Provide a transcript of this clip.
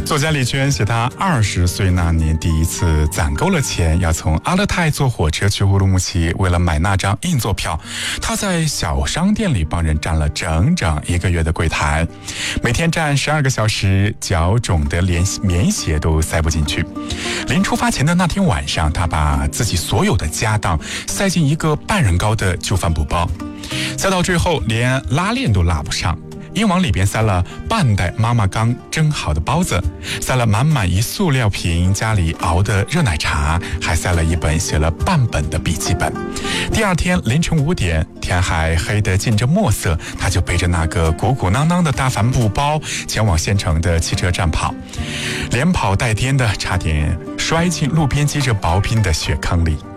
作家李娟写她20岁那年第一次攒够了钱，要从阿勒泰坐火车去乌鲁木齐。为了买那张硬座票，她在小商店里帮人站了整整1个月的柜台，每天站12个小时，脚肿得连棉鞋都塞不进去。临出发前的那天晚上，她把自己所有的家当塞进一个半人高的旧帆布包，塞到最后连拉链都拉不上，硬往里边塞了半袋妈妈刚蒸好的包子，塞了满满一塑料瓶家里熬的热奶茶，还塞了一本写了半本的笔记本。第二天凌晨5点，天还黑得浸着墨色，他就背着那个鼓鼓囊囊的大帆布包前往县城的汽车站跑，连跑带颠的，差点摔进路边积着薄冰的雪坑里。